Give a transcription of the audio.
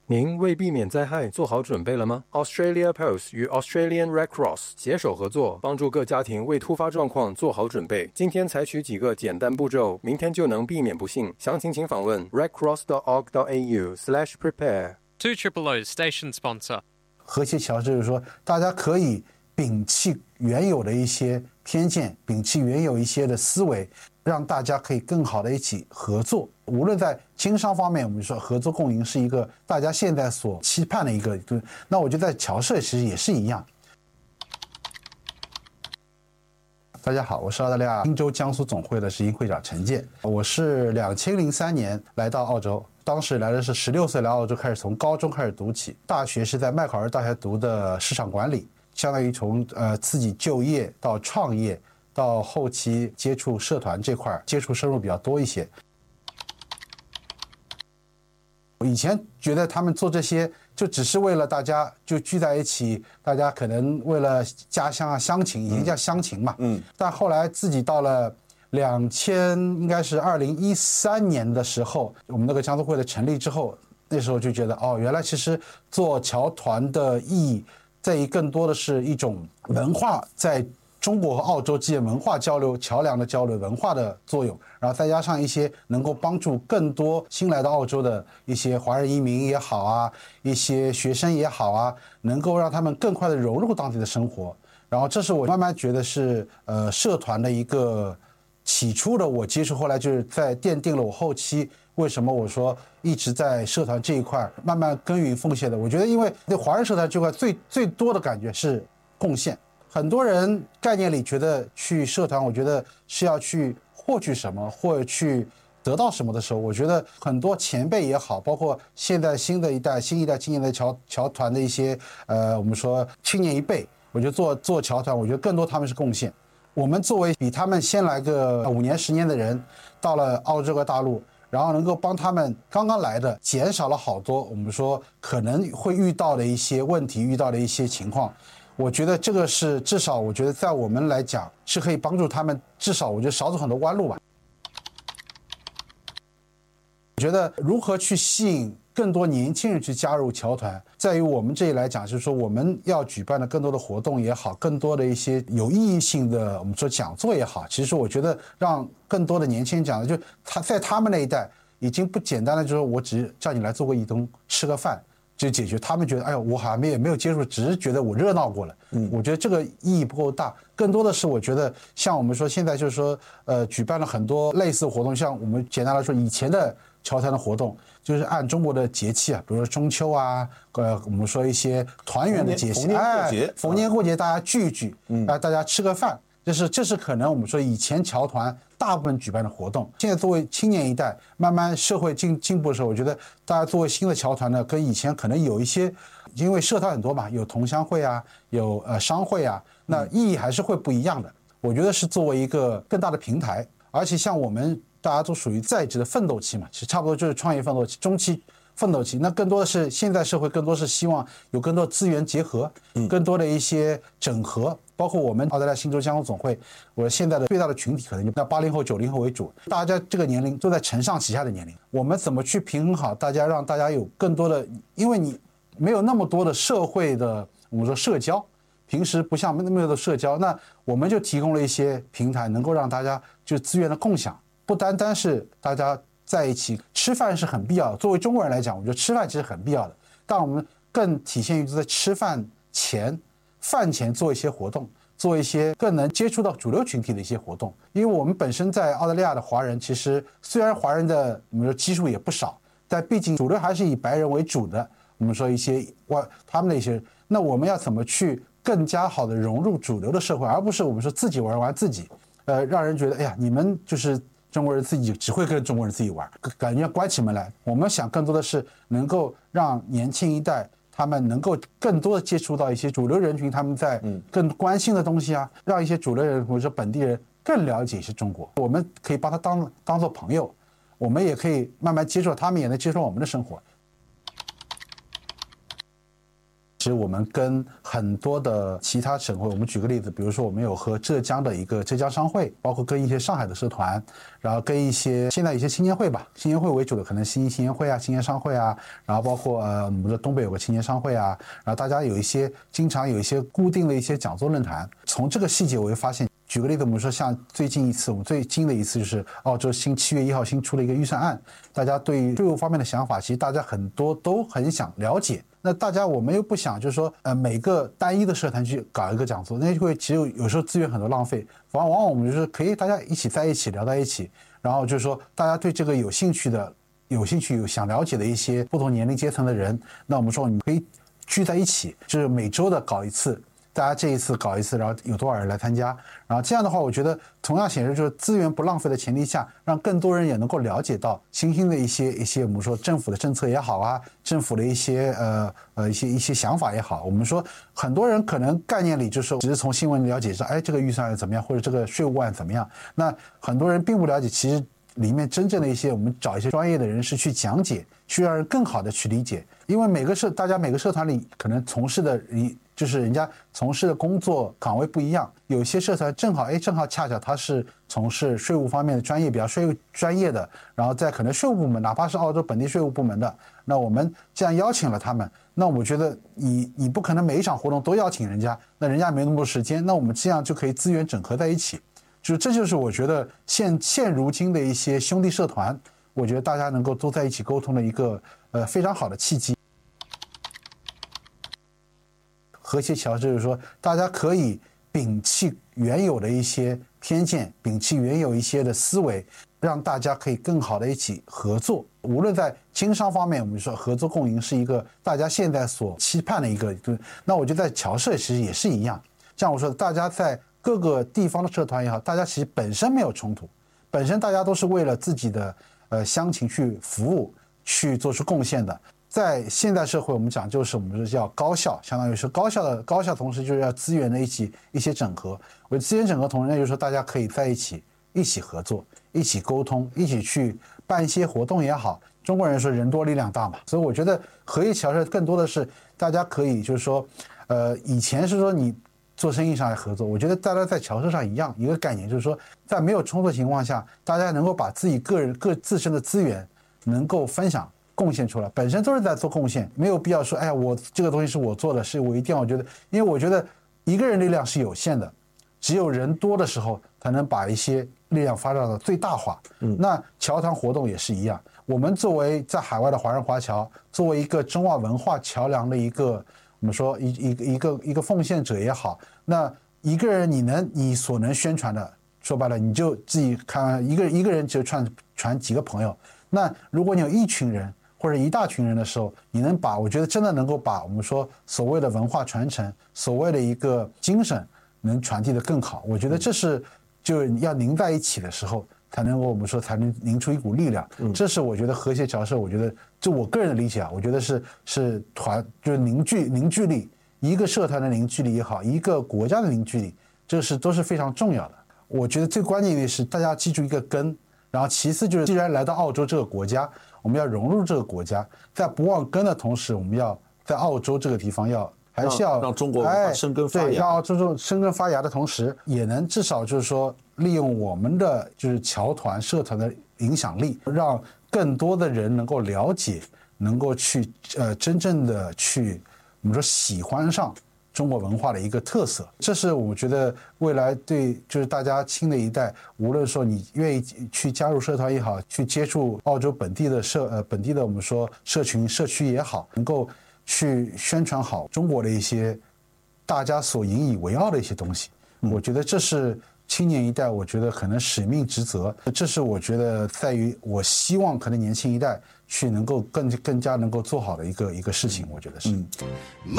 您为避免灾害做好准备了吗？ Australia Post 与 Australian Red Cross 携手合作，帮助各家庭为突发状况做好准备。今天采取几个简单步骤，明天就能避免不幸。详情请访问 redcross.org.au/prepare。 200 station sponsor。 和谐桥就是说，大家可以摒弃原有的一些偏见，摒弃原有一些的思维，让大家可以更好的一起合作。无论在经商方面，我们说合作共赢是一个大家现在所期盼的一个，那我觉得在侨社其实也是一样。大家好，我是澳大利亚宾州江苏总会的执行会长陈健。我是2003年来到澳洲，当时来的是16岁来澳洲，开始从高中开始读起，大学是在麦考尔大学读的市场管理，相当于从自己就业到创业到后期接触社团这块接触深入比较多一些。以前觉得他们做这些就只是为了大家就聚在一起，大家可能为了家乡啊乡情，以前叫乡情嘛，但后来自己到了应该是2013年的时候，我们那个江苏会的成立之后，那时候就觉得原来其实做侨团的意义在于更多的是一种文化，在中国和澳洲之间文化交流、桥梁的交流、文化的作用，然后再加上一些能够帮助更多新来到澳洲的一些华人移民也好啊，一些学生也好啊，能够让他们更快的融入当地的生活。然后这是我慢慢觉得是社团的一个起初的我接触，后来就是在奠定了我后期为什么我说一直在社团这一块慢慢耕耘奉献的。我觉得因为对华人社团这块最多的感觉是贡献。很多人概念里觉得去社团，我觉得是要去获取什么或者去得到什么的时候，我觉得很多前辈也好，包括现在新一代青年的侨团的一些我们说青年一辈，我觉得做侨团，我觉得更多他们是贡献。我们作为比他们先来个5年10年的人，到了澳洲和大陆，然后能够帮他们刚刚来的减少了好多我们说可能会遇到的一些问题，遇到的一些情况。我觉得这个是至少我觉得在我们来讲是可以帮助他们，至少我觉得少走很多弯路吧。我觉得如何去吸引更多年轻人去加入侨团，在于我们这里来讲，就是说我们要举办的更多的活动也好，更多的一些有意义性的我们说讲座也好，其实我觉得让更多的年轻人讲的，就他们那一代已经不简单的就是我只叫你来做个义工吃个饭就解决，他们觉得哎呦我好像没有接触，只是觉得我热闹过了。我觉得这个意义不够大，更多的是我觉得像我们说现在就是说举办了很多类似的活动，像我们简单来说以前的侨团的活动就是按中国的节气啊，比如说中秋啊，我们说一些团圆的节气，逢年过节大家聚一聚，大家吃个饭，这是可能我们说以前侨团大部分举办的活动。现在作为青年一代，慢慢社会进步的时候，我觉得大家作为新的侨团呢，跟以前可能有一些，因为社团很多嘛，有同乡会啊，有商会啊，那意义还是会不一样的。我觉得是作为一个更大的平台，而且像我们大家都属于在职的奋斗期嘛，其实差不多就是创业奋斗期、中期奋斗期，那更多的是现在社会更多是希望有更多资源结合，更多的一些整合。包括我们澳大利亚新州江苏总会，我现在的最大的群体可能就80后、90后为主，大家这个年龄都在承上启下的年龄，我们怎么去平衡好大家，让大家有更多的，因为你没有那么多的社会的我们说社交，平时不像那么多的社交，那我们就提供了一些平台，能够让大家就资源的共享，不单单是大家在一起吃饭是很必要的。作为中国人来讲，我觉得吃饭其实很必要的，但我们更体现于在吃饭前做一些活动，做一些更能接触到主流群体的一些活动。因为我们本身在澳大利亚的华人，其实虽然华人的我们说基数也不少，但毕竟主流还是以白人为主的。我们说一些他们的一些，那我们要怎么去更加好的融入主流的社会，而不是我们说自己玩自己，让人觉得哎呀你们就是中国人自己只会跟中国人自己玩，感觉关起门来。我们想更多的是能够让年轻一代他们能够更多的接触到一些主流人群，他们在更关心的东西啊，让一些主流人或者说本地人更了解一些中国。我们可以把他当做朋友，我们也可以慢慢接受他们，也能接受我们的生活。 其实我们跟很多的其他省会，我们举个例子，比如说我们有和浙江的一个浙江商会，包括跟一些上海的社团，然后跟一些现在一些青年会吧，青年会为主的可能新青年会啊、青年商会啊，然后包括我们的东北有个青年商会啊，然后大家有一些经常有一些固定的一些讲座论坛，从这个细节我会发现。举个例子，我们说像最近一次，我们最近的一次就是澳洲7月1号新出了一个预算案，大家对于税务方面的想法，其实大家很多都很想了解。那大家我们又不想就是说每个单一的社团去搞一个讲座，那就会其实有时候资源很多浪费。往往我们就是可以大家一起在一起聊在一起，然后就是说大家对这个有兴趣有想了解的一些不同年龄阶层的人，那我们说你可以聚在一起，就是每周的搞一次。大家这一次搞一次，然后有多少人来参加，然后这样的话，我觉得同样显示就是资源不浪费的前提下，让更多人也能够了解到新兴的一些我们说政府的政策也好啊，政府的一些一些想法也好，我们说很多人可能概念里就是只是从新闻了解说，哎，这个预算案怎么样，或者这个税务案怎么样，那很多人并不了解其实里面真正的一些我们找一些专业的人士去讲解，去让人更好的去理解，因为大家每个社团里可能从事的就是人家从事的工作岗位不一样，有些社团正好恰巧他是从事税务方面的专业，比较税务专业的，然后在可能税务部门，哪怕是澳洲本地税务部门的，那我们这样邀请了他们，那我觉得你不可能每一场活动都邀请人家，那人家没那么多时间，那我们这样就可以资源整合在一起，这就是我觉得现如今的一些兄弟社团，我觉得大家能够都在一起沟通的一个非常好的契机。和谐桥就是说，大家可以摒弃原有的一些偏见，摒弃原有一些的思维，让大家可以更好的一起合作。无论在经商方面，我们说合作共赢是一个大家现在所期盼的一个，那我觉得在侨社其实也是一样。像我说的，大家在各个地方的社团也好，大家其实本身没有冲突，本身大家都是为了自己的乡情去服务，去做出贡献的。在现代社会，我们讲就是我们说叫高效，相当于是高效，同时就是要资源的一些整合。我资源整合同时，那就是说大家可以在一起合作，一起沟通，一起去办一些活动也好。中国人说人多力量大嘛，所以我觉得合一侨社更多的是大家可以就是说，以前是说你做生意上来合作，我觉得大家在侨社上一样，一个概念就是说，在没有冲突的情况下，大家能够把自己自身的资源能够分享。贡献出来，本身都是在做贡献，没有必要说，哎呀，我这个东西是我做的，是我一定要觉得，因为我觉得一个人力量是有限的，只有人多的时候才能把一些力量发展到最大化。那侨团活动也是一样，我们作为在海外的华人华侨，作为一个中华文化桥梁的一个，我们说一个奉献者也好，那一个人你所能宣传的，说白了，你就自己看一个人只传几个朋友，那如果你有一群人。或者一大群人的时候，你能把我觉得真的能够把我们说所谓的文化传承，所谓的一个精神能传递得更好。我觉得这是就要拧在一起的时候，才能够我们说才能拧出一股力量。这是我觉得和谐侨社，我觉得就我个人的理解啊，我觉得是就是凝聚力，一个社团的凝聚力也好，一个国家的凝聚力，这都是非常重要的。我觉得最关键的是大家记住一个根，然后其次就是既然来到澳洲这个国家。我们要融入这个国家，在不忘根的同时，我们要在澳洲这个地方还是要让中国文化生根发芽， 对，让澳洲生根发芽的同时，也能至少就是说利用我们的就是侨团社团的影响力，让更多的人能够了解，能够去真正的去我们说喜欢上中国文化的一个特色，这是我觉得未来对就是大家新的一代，无论说你愿意去加入社团也好，去接触澳洲本地的我们说社区也好，能够去宣传好中国的一些大家所引以为傲的一些东西。我觉得这是青年一代，我觉得可能使命职责，这是我觉得在于我希望可能年轻一代去能够更加能够做好的一个事情，我觉得是。